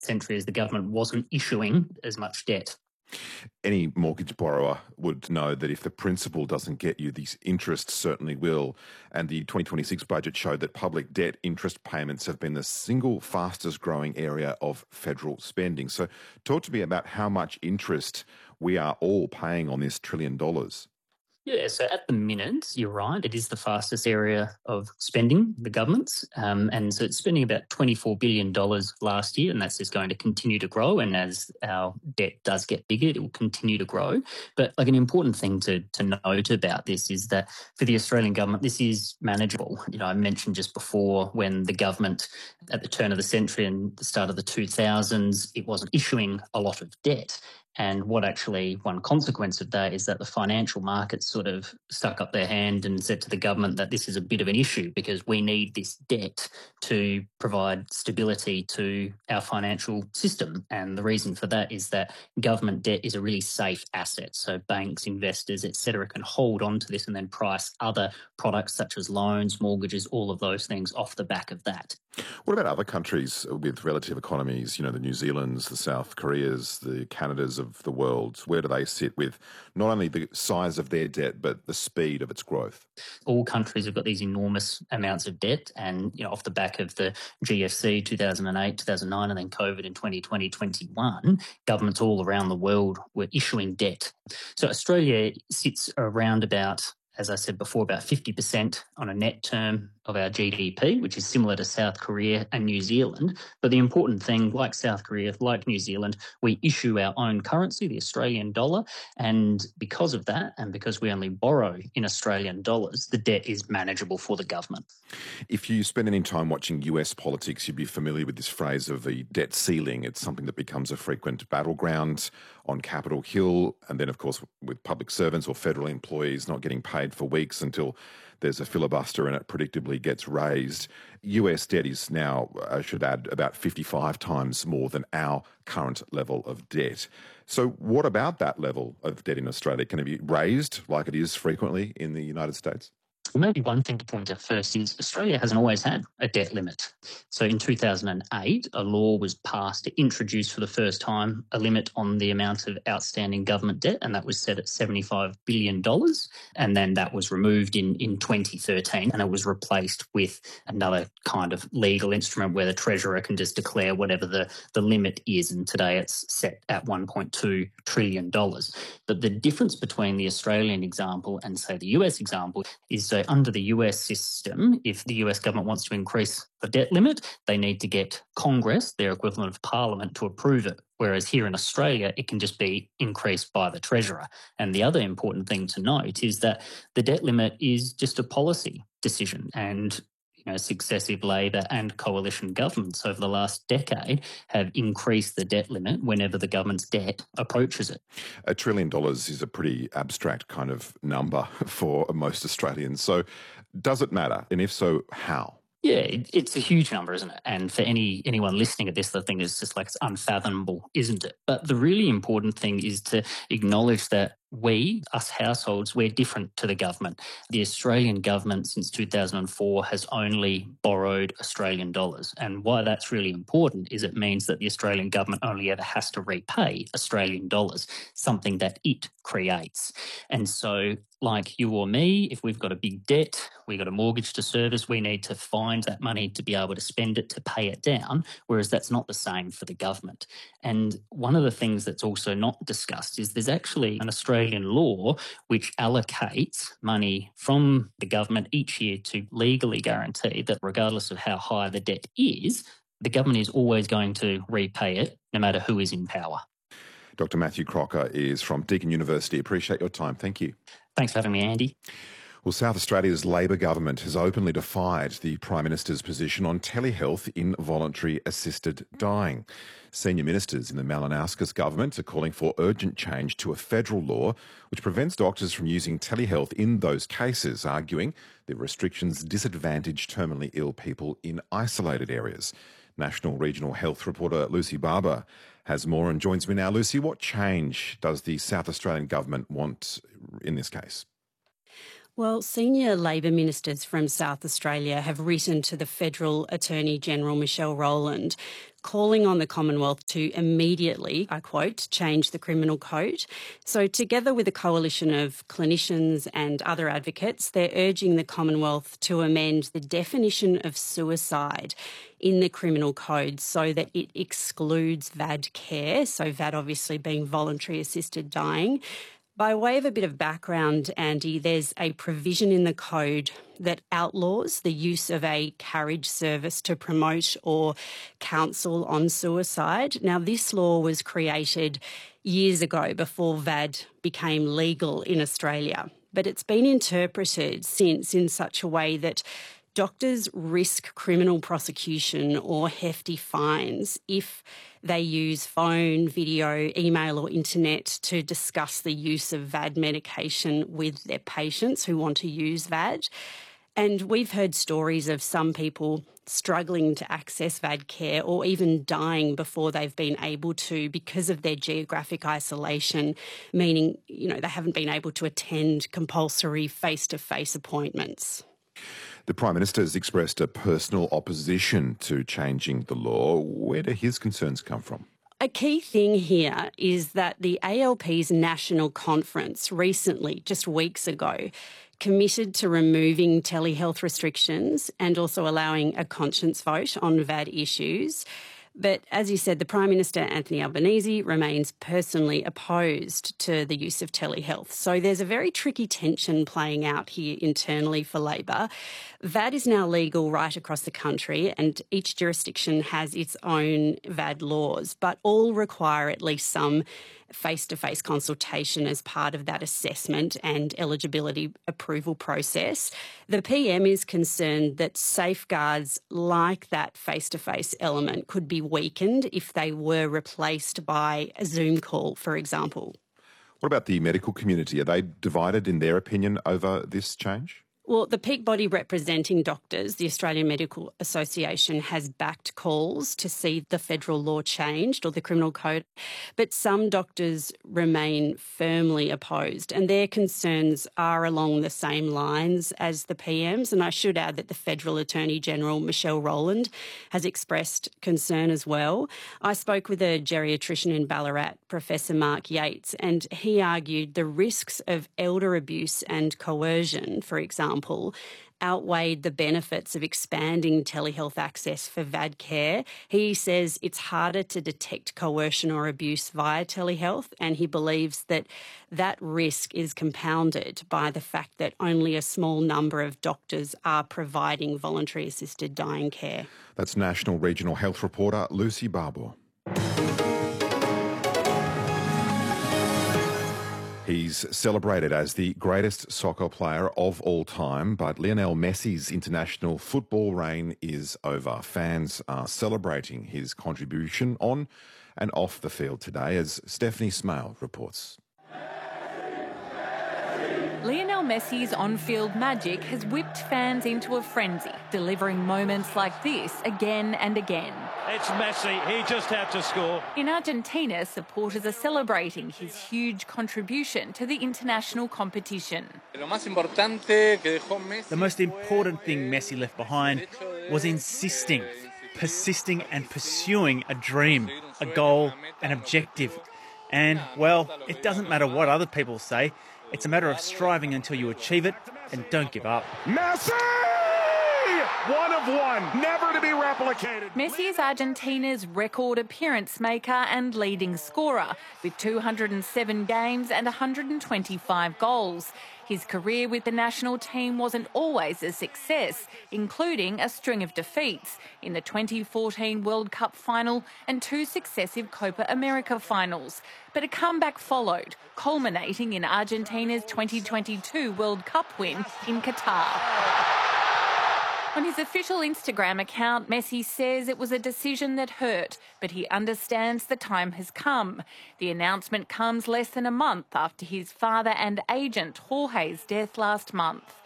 century as the government wasn't issuing as much debt. Any mortgage borrower would know that if the principal doesn't get you, the interest certainly will. And the 2026 budget showed that public debt interest payments have been the single fastest growing area of federal spending. So talk to me about how much interest we are all paying on this $1 trillion. Yeah, so at the minute, you're right, it is the fastest area of spending, the government's. And so it's spending about $24 billion last year, and that's just going to continue to grow. And as our debt does get bigger, it will continue to grow. But like an important thing to note about this is that for the Australian government, this is manageable. You know, I mentioned just before when the government at the turn of the century and the start of the 2000s, it wasn't issuing a lot of debt. And what actually one consequence of that is that the financial markets sort of stuck up their hand and said to the government that this is a bit of an issue because we need this debt to provide stability to our financial system. And the reason for that is that government debt is a really safe asset. So banks, investors, etc., can hold on to this and then price other products such as loans, mortgages, all of those things off the back of that. What about other countries with relative economies, you know, the New Zealands, the South Koreas, the Canadas of the world? Where do they sit with not only the size of their debt, but the speed of its growth? All countries have got these enormous amounts of debt, and you know, off the back of the GFC 2008, 2009, and then COVID in 2020, 21, governments all around the world were issuing debt. So Australia sits around about, as I said before, about 50% on a net term of our GDP, which is similar to South Korea and New Zealand. But the important thing, like South Korea, like New Zealand, we issue our own currency, the Australian dollar. And because of that, and because we only borrow in Australian dollars, the debt is manageable for the government. If you spend any time watching US politics, you'd be familiar with this phrase of the debt ceiling. It's something that becomes a frequent battleground on Capitol Hill. And then, of course, with public servants or federal employees not getting paid for weeks until there's a filibuster and it predictably gets raised. US debt is now, I should add, about 55 times more than our current level of debt. So what about that level of debt in Australia? Can it be raised like it is frequently in the United States? Well, maybe one thing to point out first is Australia hasn't always had a debt limit. So in 2008, a law was passed to introduce for the first time a limit on the amount of outstanding government debt, and that was set at $75 billion. And then that was removed in 2013, and it was replaced with another kind of legal instrument where the Treasurer can just declare whatever the limit is. And today it's set at $1.2 trillion. But the difference between the Australian example and, say, the US example is so under the US system, if the US government wants to increase the debt limit, they need to get Congress, their equivalent of Parliament, to approve it. Whereas here in Australia, it can just be increased by the Treasurer. And the other important thing to note is that the debt limit is just a policy decision. And successive Labor and coalition governments over the last decade have increased the debt limit whenever the government's debt approaches it. $1 trillion is a pretty abstract kind of number for most Australians. So does it matter? And if so, how? Yeah, it's a huge number, isn't it? And for anyone listening at this, the thing is just like it's unfathomable, isn't it? But the really important thing is to acknowledge that we, us households, we're different to the government. The Australian government since 2004 has only borrowed Australian dollars. And why that's really important is it means that the Australian government only ever has to repay Australian dollars, something that it creates. And so like you or me, if we've got a big debt, we've got a mortgage to service, we need to find that money to be able to spend it to pay it down, whereas that's not the same for the government. And one of the things that's also not discussed is there's actually an Australian law which allocates money from the government each year to legally guarantee that regardless of how high the debt is, the government is always going to repay it no matter who is in power. Dr. Matthew Crocker is from Deakin University. Appreciate your time. Thank you. Thanks for having me, Andy. Well, South Australia's Labor government has openly defied the Prime Minister's position on telehealth in voluntary assisted dying. Senior ministers in the Malinauskas government are calling for urgent change to a federal law which prevents doctors from using telehealth in those cases, arguing the restrictions disadvantage terminally ill people in isolated areas. National Regional Health reporter Lucy Barber has more and joins me now. Lucy, what change does the South Australian government want in this case? Well, senior Labor ministers from South Australia have written to the Federal Attorney-General Michelle Rowland calling on the Commonwealth to immediately, I quote, change the criminal code. So together with a coalition of clinicians and other advocates, they're urging the Commonwealth to amend the definition of suicide in the criminal code so that it excludes VAD care, so VAD obviously being voluntary assisted dying. By way of a bit of background, Andy, there's a provision in the code that outlaws the use of a carriage service to promote or counsel on suicide. Now, this law was created years ago before VAD became legal in Australia, but it's been interpreted since in such a way that doctors risk criminal prosecution or hefty fines if they use phone, video, email or internet to discuss the use of VAD medication with their patients who want to use VAD. And we've heard stories of some people struggling to access VAD care or even dying before they've been able to because of their geographic isolation, meaning, they haven't been able to attend compulsory face-to-face appointments. The Prime Minister has expressed a personal opposition to changing the law. Where do his concerns come from? A key thing here is that the ALP's national conference recently, just weeks ago, committed to removing telehealth restrictions and also allowing a conscience vote on VAD issues. But as you said, the Prime Minister, Anthony Albanese, remains personally opposed to the use of telehealth. So there's a very tricky tension playing out here internally for Labor. VAD is now legal right across the country and each jurisdiction has its own VAD laws, but all require at least some face-to-face consultation as part of that assessment and eligibility approval process. The PM is concerned that safeguards like that face-to-face element could be weakened if they were replaced by a Zoom call, for example. What about the medical community? Are they divided in their opinion over this change? Well, the peak body representing doctors, the Australian Medical Association, has backed calls to see the federal law changed or the criminal code, but some doctors remain firmly opposed and their concerns are along the same lines as the PM's. And I should add that the Federal Attorney-General, Michelle Rowland, has expressed concern as well. I spoke with a geriatrician in Ballarat, Professor Mark Yates, and he argued the risks of elder abuse and coercion, for example, outweighed the benefits of expanding telehealth access for VAD care. He says it's harder to detect coercion or abuse via telehealth, and he believes that that risk is compounded by the fact that only a small number of doctors are providing voluntary assisted dying care. That's National Regional Health reporter Lucy Barbour. He's celebrated as the greatest soccer player of all time, but Lionel Messi's international football reign is over. Fans are celebrating his contribution on and off the field today, as Stephanie Smale reports. Lionel Messi's on-field magic has whipped fans into a frenzy, delivering moments like this again and again. It's Messi, he just had to score. In Argentina, supporters are celebrating his huge contribution to the international competition. The most important thing Messi left behind was insisting, persisting and pursuing a dream, a goal, an objective. And, well, it doesn't matter what other people say. It's a matter of striving until you achieve it and don't give up. Messi! One of one, never to be replicated. Messi is Argentina's record appearance maker and leading scorer, with 207 games and 125 goals. His career with the national team wasn't always a success, including a string of defeats in the 2014 World Cup final and 2 successive Copa America finals. But a comeback followed, culminating in Argentina's 2022 World Cup win in Qatar. On his official Instagram account, Messi says it was a decision that hurt, but he understands the time has come. The announcement comes less than a month after his father and agent Jorge's death last month.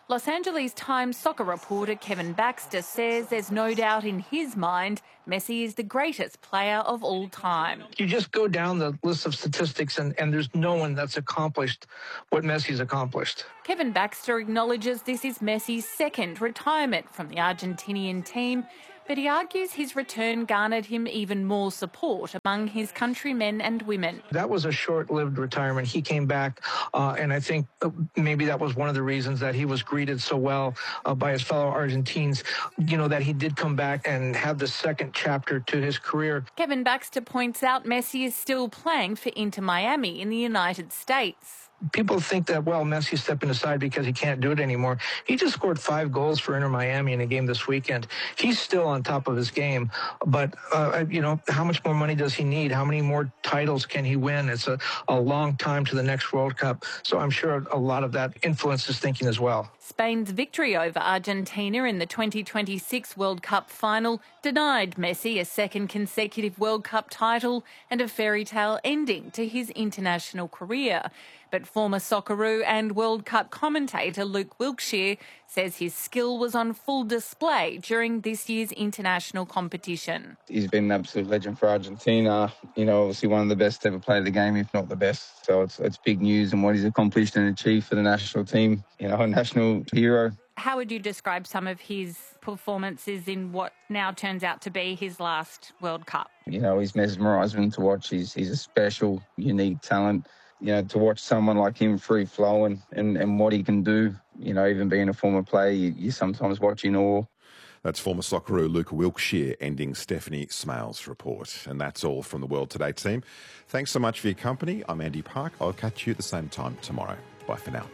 Los Angeles Times soccer reporter Kevin Baxter says there's no doubt in his mind Messi is the greatest player of all time. You just go down the list of statistics and there's no one that's accomplished what Messi's accomplished. Kevin Baxter acknowledges this is Messi's second retirement from the Argentinian team, but he argues his return garnered him even more support among his countrymen and women. That was a short-lived retirement. He came back, and I think maybe that was one of the reasons that he was greeted so well by his fellow Argentines, that he did come back and have the second chapter to his career. Kevin Baxter points out Messi is still playing for Inter Miami in the United States. People think that, Messi's stepping aside because he can't do it anymore. He just scored 5 goals for Inter Miami in a game this weekend. He's still on top of his game. But, how much more money does he need? How many more titles can he win? It's a long time to the next World Cup. So I'm sure a lot of that influences thinking as well. Spain's victory over Argentina in the 2026 World Cup final denied Messi a second consecutive World Cup title and a fairy tale ending to his international career. But former Socceroo and World Cup commentator Luke Wilkshire says his skill was on full display during this year's international competition. He's been an absolute legend for Argentina. Obviously one of the best to ever play the game, if not the best. So it's big news and what he's accomplished and achieved for the national team. A national hero. How would you describe some of his performances in what now turns out to be his last World Cup? He's mesmerising to watch. He's a special, unique talent. To watch someone like him free flowing and what he can do, even being a former player, you sometimes watch in awe. That's former Socceroo Luke Wilkshire ending Stephanie Smales' report. And that's all from the World Today team. Thanks so much for your company. I'm Andy Park. I'll catch you at the same time tomorrow. Bye for now.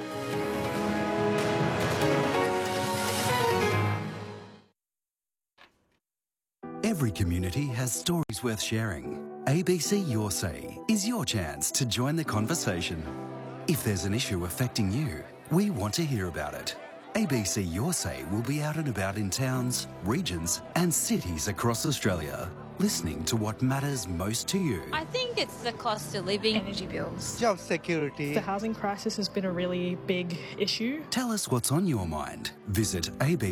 Every community has stories worth sharing. ABC Your Say is your chance to join the conversation. If there's an issue affecting you, we want to hear about it. ABC Your Say will be out and about in towns, regions and cities across Australia, listening to what matters most to you. I think it's the cost of living, energy bills, job security. The housing crisis has been a really big issue. Tell us what's on your mind. Visit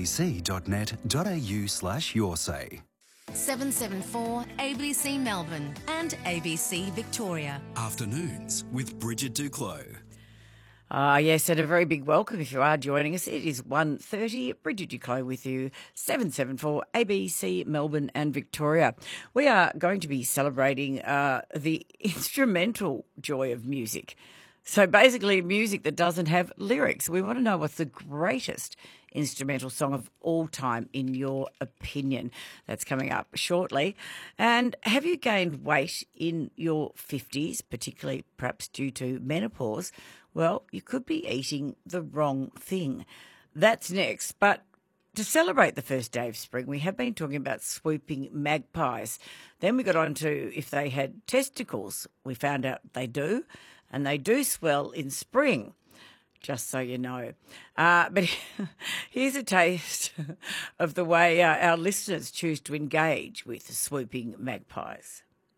abc.net.au/yoursay. 774 ABC Melbourne and ABC Victoria. Afternoons with Bridget Duclos. Yes, and a very big welcome if you are joining us. It is 1:30. Bridget Duclos with you, 774 ABC Melbourne and Victoria. We are going to be celebrating the instrumental joy of music. So basically music that doesn't have lyrics. We want to know what's the greatest instrumental song of all time in your opinion. That's coming up shortly. And have you gained weight in your 50s, particularly perhaps due to menopause? Well, you could be eating the wrong thing. That's next. But to celebrate the first day of spring, we have been talking about swooping magpies. Then we got on to if they had testicles. We found out they do, and they do swell in spring, just so you know. But here's a taste of the way our listeners choose to engage with swooping magpies.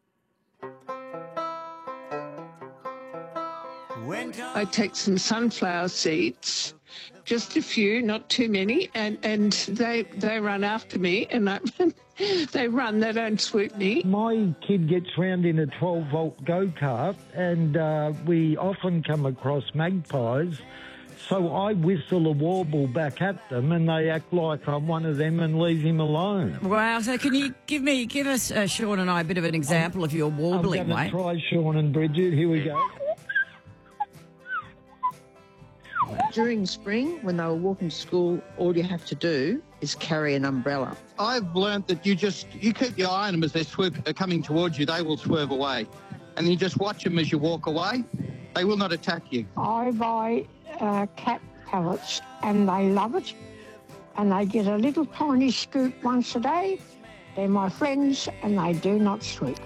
I take some sunflower seeds, just a few, not too many, and they run after me, and they run, they don't swoop me. My kid gets round in a 12-volt go-kart, and we often come across magpies, so I whistle a warble back at them, and they act like I'm one of them and leave him alone. Wow, so can you give us, Sean and I, a bit of an example of your warbling, I'm going to try Sean and Bridget, here we go. During spring, when they were walking to school, all you have to do is carry an umbrella. I've learnt that you keep your eye on them as they're coming towards you, they will swerve away. And you just watch them as you walk away. They will not attack you. I buy cat pellets and they love it. And they get a little tiny scoop once a day. They're my friends and they do not swoop.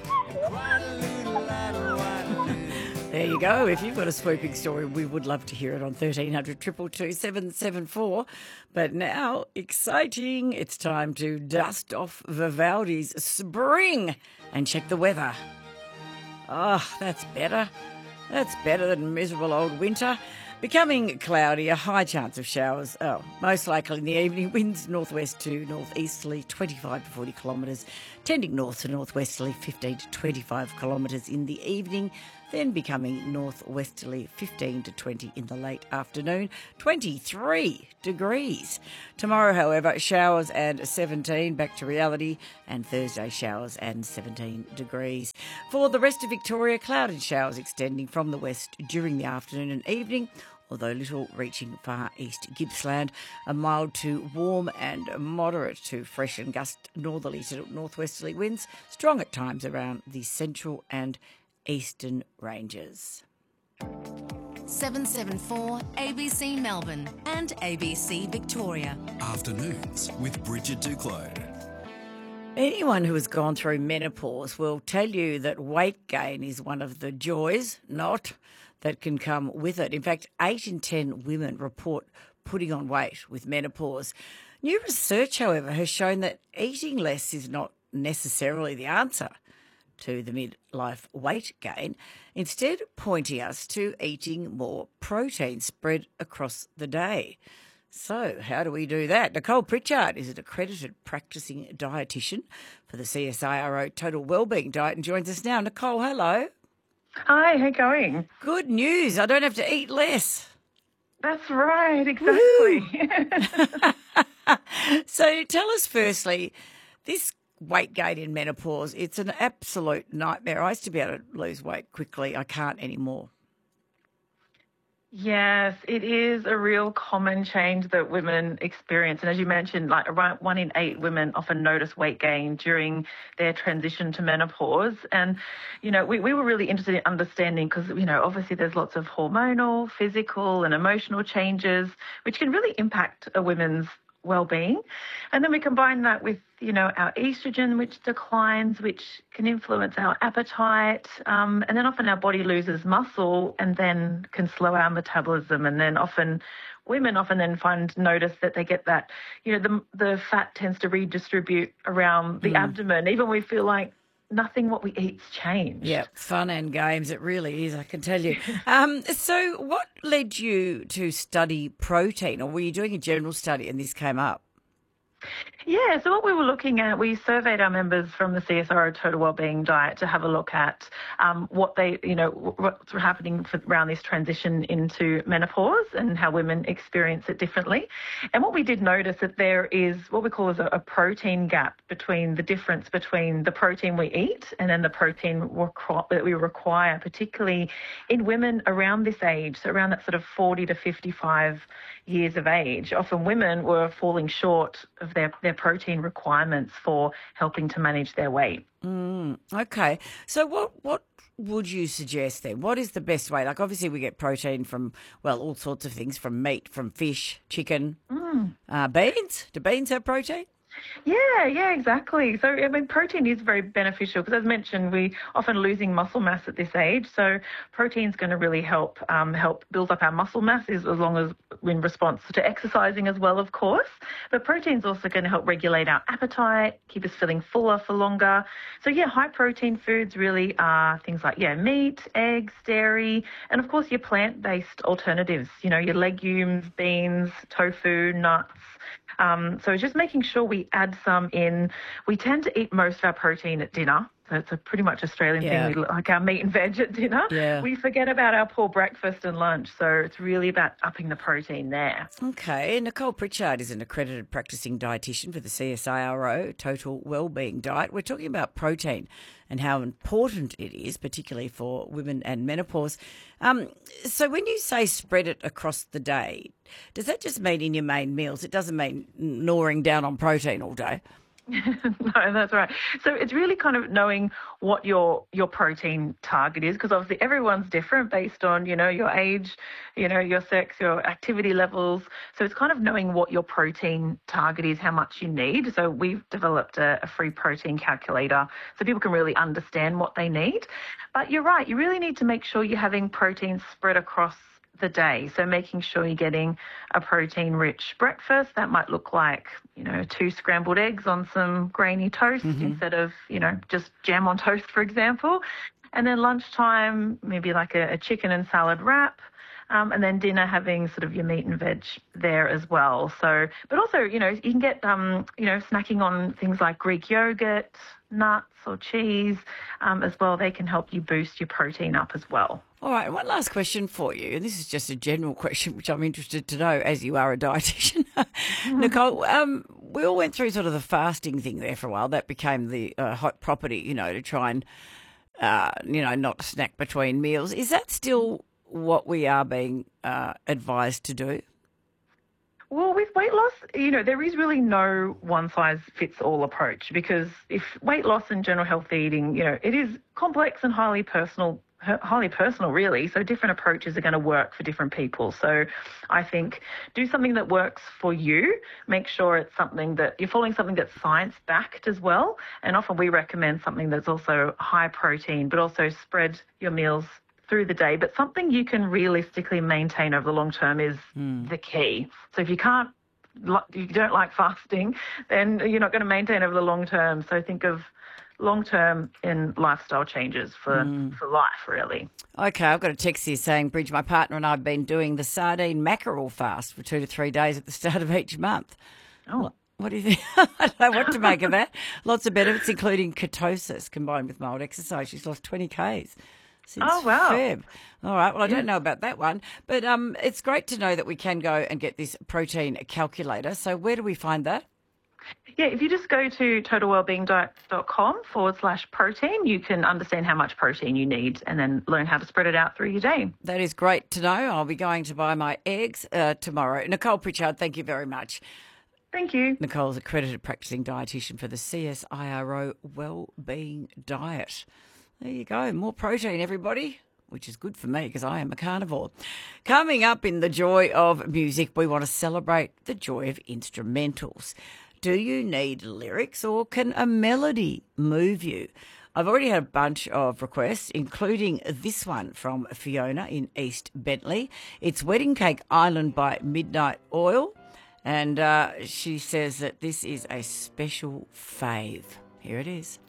There you go. If you've got a swooping story, we would love to hear it on 1300 222 774. But now, exciting, it's time to dust off Vivaldi's Spring and check the weather. Oh, that's better. That's better than miserable old winter. Becoming cloudy, a high chance of showers, most likely in the evening. Winds northwest to northeasterly 25 to 40 kilometres, tending north to northwesterly 15 to 25 kilometres in the evening, then becoming northwesterly 15 to 20 in the late afternoon, 23 degrees. Tomorrow, however, showers and 17, back to reality, and Thursday showers and 17 degrees. For the rest of Victoria, cloud and showers extending from the west during the afternoon and evening, although little reaching far east Gippsland. A mild to warm and moderate to fresh and gust northerly to northwesterly winds, strong at times around the central and eastern ranges. 774 ABC Melbourne and ABC Victoria. Afternoons with Bridget Duclos. Anyone who has gone through menopause will tell you that weight gain is one of the joys, that can come with it. In fact, 8 in 10 women report putting on weight with menopause. New research, however, has shown that eating less is not necessarily the answer to the midlife weight gain, instead pointing us to eating more protein spread across the day. So how do we do that? Nicole Pritchard is an accredited practising dietitian for the CSIRO Total Wellbeing Diet and joins us now. Nicole, hello. Hi, how you going? Good news. I don't have to eat less. That's right, exactly. So tell us firstly, this weight gain in menopause, it's an absolute nightmare. I used to be able to lose weight quickly. I can't anymore. Yes, it is a real common change that women experience. And as you mentioned, like around 1 in 8 women often notice weight gain during their transition to menopause. And, we were really interested in understanding because, obviously there's lots of hormonal, physical and emotional changes, which can really impact a woman's well-being. And then we combine that with, our estrogen, which declines, which can influence our appetite. And then often our body loses muscle and then can slow our metabolism. And then women often then notice that they get that, the fat tends to redistribute around the abdomen. Even we feel like nothing what we eat's changed. Yeah, fun and games. It really is, I can tell you. So what led you to study protein, or were you doing a general study and this came up? Yeah, so what we were looking at, we surveyed our members from the CSIRO Total Wellbeing Diet to have a look at what they, what's happening around this transition into menopause and how women experience it differently. And what we did notice that there is what we call as a protein gap between the difference between the protein we eat and then the protein that we require, particularly in women around this age, so around that sort of 40 to 55 years of age. Often women were falling short of their protein requirements for helping to manage their weight. Okay. So what would you suggest then? What is the best way? Like obviously we get protein from, all sorts of things, from meat, from fish, chicken, beans. Do beans have protein? Yeah, exactly. So, protein is very beneficial because, as mentioned, we often losing muscle mass at this age. So, protein is going to really help build up our muscle mass, as long as in response to exercising as well, of course. But protein is also going to help regulate our appetite, keep us feeling fuller for longer. So, high protein foods really are things like, meat, eggs, dairy, and of course your plant-based alternatives, your legumes, beans, tofu, nuts. So just making sure we add some in. We tend to eat most of our protein at dinner. So it's a pretty much Australian thing. We like our meat and veg at dinner. Yeah. We forget about our poor breakfast and lunch. So it's really about upping the protein there. Okay. Nicole Pritchard is an accredited practising dietitian for the CSIRO Total Wellbeing Diet. We're talking about protein and how important it is, particularly for women and menopause. So when you say spread it across the day, does that just mean in your main meals? It doesn't mean gnawing down on protein all day? No, that's right. So it's really kind of knowing what your protein target is, because obviously everyone's different based on, your age, your sex, your activity levels. So it's kind of knowing what your protein target is, how much you need. So we've developed a free protein calculator so people can really understand what they need. But you're right, you really need to make sure you're having protein spread across the day. So making sure you're getting a protein-rich breakfast. That might look like, 2 scrambled eggs on some grainy toast instead of, just jam on toast, for example. And then lunchtime, maybe like a chicken and salad wrap. and then dinner having sort of your meat and veg there as well. So, but also, you can get, snacking on things like Greek yogurt, nuts or cheese as well. They can help you boost your protein up as well. All right, one last question for you, and this is just a general question, which I'm interested to know, as you are a dietitian. Nicole, we all went through sort of the fasting thing there for a while. That became the hot property, to try and, not snack between meals. Is that still what we are being advised to do? Well, with weight loss, there is really no one-size-fits-all approach, because if weight loss and general health eating, it is complex and highly personal really, so different approaches are going to work for different people. So I think do something that works for you. Make sure it's something that you're following, something that's science-backed as well, and often we recommend something that's also high protein, but also spread your meals through the day, but something you can realistically maintain over the long term is the key. So if you don't like fasting, then you're not going to maintain over the long term. So think of long term in lifestyle changes for life, really. Okay, I've got a text here saying, Bridge, my partner and I have been doing the sardine mackerel fast for 2 to 3 days at the start of each month. Oh. What do you think? I don't know what to make of that. Lots of benefits, including ketosis combined with mild exercise. She's lost 20 Ks. Oh, wow. Feb. All right. Well, I don't know about that one, but it's great to know that we can go and get this protein calculator. So where do we find that? Yeah, if you just go to totalwellbeingdiet.com/protein, you can understand how much protein you need and then learn how to spread it out through your day. That is great to know. I'll be going to buy my eggs tomorrow. Nicole Pritchard, thank you very much. Thank you. Nicole's accredited practicing dietitian for the CSIRO Wellbeing Diet. There you go. More protein, everybody, which is good for me because I am a carnivore. Coming up in the joy of music, we want to celebrate the joy of instrumentals. Do you need lyrics or can a melody move you? I've already had a bunch of requests, including this one from Fiona in East Bentley. It's Wedding Cake Island by Midnight Oil, and she says that this is a special fave. Here it is.